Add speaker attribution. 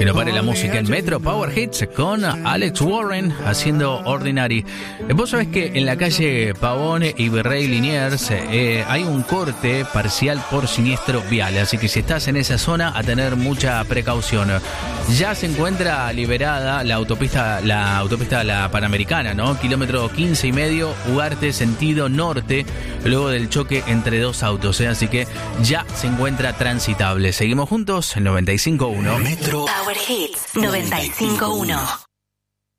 Speaker 1: Que no pare la música en Metro Power Hits con Alex Warren haciendo Ordinary. Vos sabés que en la calle Pavón y Virrey Liniers hay un corte parcial por siniestro vial, así que si estás en esa zona, a tener mucha precaución. Ya se encuentra liberada la autopista La Panamericana, ¿no? Kilómetro 15,5, Ugarte sentido norte, luego del choque entre dos autos, así que ya se encuentra transitable. Seguimos juntos en 95.1
Speaker 2: Metro
Speaker 3: Power Hits 95.1.